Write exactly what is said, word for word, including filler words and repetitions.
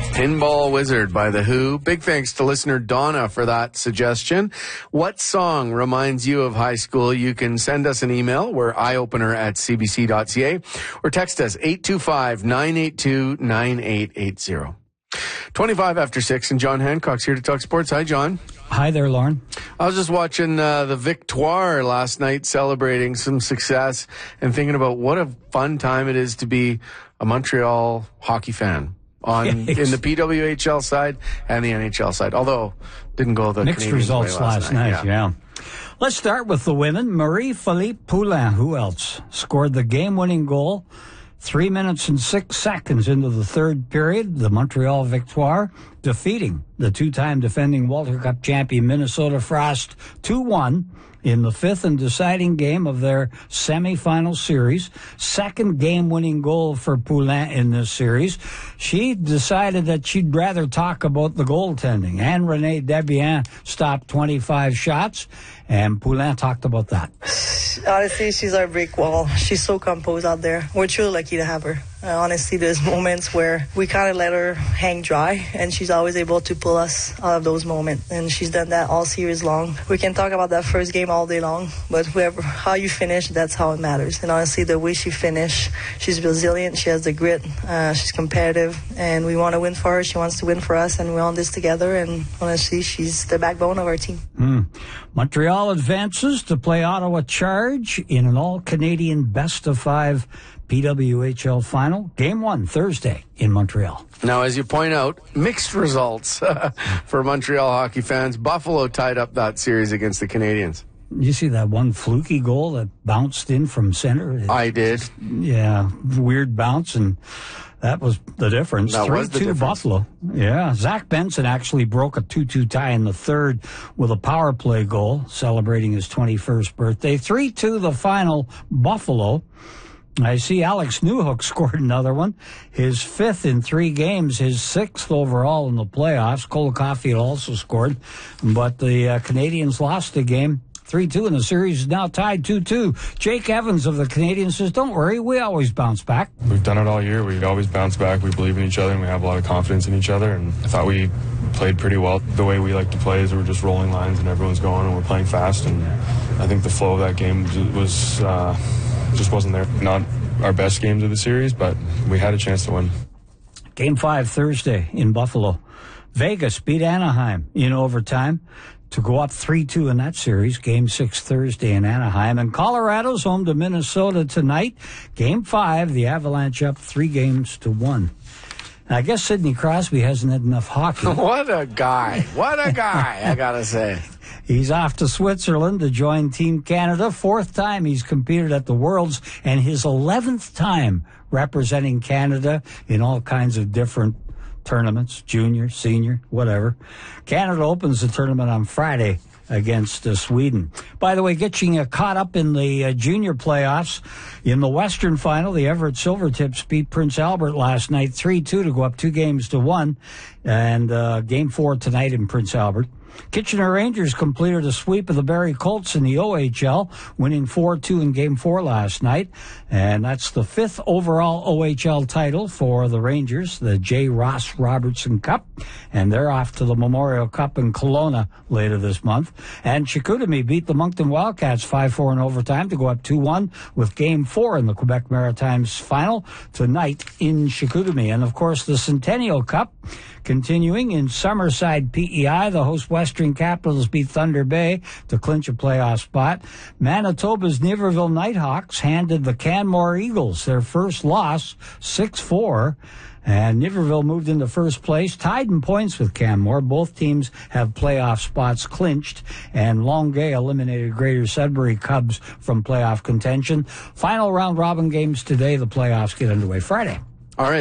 Pinball Wizard by The Who. Big thanks to listener Donna for that suggestion. What song reminds you of high school? You can send us an email. We're eyeopener at c b c dot c a or text us eight two five, nine eight two, nine eight eight zero. twenty-five after six, and John Hancock's here to talk sports. Hi, John. Hi there, Lauren. I was just watching uh, the Victoire last night, celebrating some success and thinking about what a fun time it is to be a Montreal hockey fan. On in the P W H L side and the N H L side, although didn't go the mixed Canadians results way last, last night. night. Yeah. yeah. Let's start with the women. Marie-Philippe Poulin, who else, scored the game-winning goal three minutes and six seconds into the third period. The Montreal Victoire defeating the two-time defending Walter Cup champion Minnesota Frost two one. In the fifth and deciding game of their semifinal series. Second game-winning goal for Poulin in this series. She decided that she'd rather talk about the goaltending. Anne-Renee Debian stopped twenty-five shots, and Poulin talked about that. Honestly, she's our brick wall. She's so composed out there. We're truly lucky to have her. Uh, honestly, there's moments where we kind of let her hang dry, and she's always able to pull us out of those moments. And she's done that all series long. We can talk about that first game all day long, but whoever, how you finish, that's how it matters. And honestly, the way she finished, she's resilient, she has the grit, uh, she's competitive, and we want to win for her. She wants to win for us, and we're on this together. And honestly, she's the backbone of our team. Mm. Montreal advances to play Ottawa Charge in an all-Canadian best-of-five P W H L final. Game one, Thursday in Montreal. Now, as you point out, mixed results for Montreal hockey fans. Buffalo tied up that series against the Canadians. You see that one fluky goal that bounced in from center? I did. Yeah, weird bounce, and that was the difference. That was the three two difference. Buffalo. Yeah, Zach Benson actually broke a two two tie in the third with a power play goal, celebrating his twenty-first birthday. three two the final, Buffalo. I see Alex Newhook scored another one, his fifth in three games, his sixth overall in the playoffs. Cole Caulfield also scored, but the uh, Canadians lost the game three two, and the series is now tied two two. Jake Evans of the Canadians says, don't worry, we always bounce back. We've done it all year. We always bounce back. We believe in each other, and we have a lot of confidence in each other, and I thought we played pretty well. The way we like to play is we're just rolling lines, and everyone's going, and we're playing fast, and I think the flow of that game was... Uh, just wasn't there. Not our best games of the series, but we had a chance to win. Game five Thursday in Buffalo. Vegas beat Anaheim in overtime to go up three two in that series. Game six Thursday in Anaheim. And Colorado's home to Minnesota tonight. Game five, the Avalanche up three games to one. I guess Sidney Crosby hasn't had enough hockey. What a guy. What a guy, I gotta say. He's off to Switzerland to join Team Canada. Fourth time he's competed at the Worlds, and his eleventh time representing Canada in all kinds of different tournaments, junior, senior, whatever. Canada opens the tournament on Friday against uh, Sweden. By the way, getting uh, caught up in the uh, junior playoffs. In the Western Final, the Everett Silvertips beat Prince Albert last night three two to go up two games to one. And uh, game four tonight in Prince Albert. Kitchener Rangers completed a sweep of the Barrie Colts in the O H L, winning four two in Game four last night. And that's the fifth overall O H L title for the Rangers, the J. Ross Robertson Cup. And they're off to the Memorial Cup in Kelowna later this month. And Chicoutimi beat the Moncton Wildcats five four in overtime to go up two one with Game four in the Quebec Maritimes final tonight in Chicoutimi. And, of course, the Centennial Cup continuing in Summerside P E I. The host Western Capitals beat Thunder Bay to clinch a playoff spot. Manitoba's Niverville Nighthawks handed the Canmore Eagles their first loss, six four. And Niverville moved into first place, tied in points with Canmore. Both teams have playoff spots clinched, and Longueuil eliminated Greater Sudbury Cubs from playoff contention. Final round-robin games today. The playoffs get underway Friday.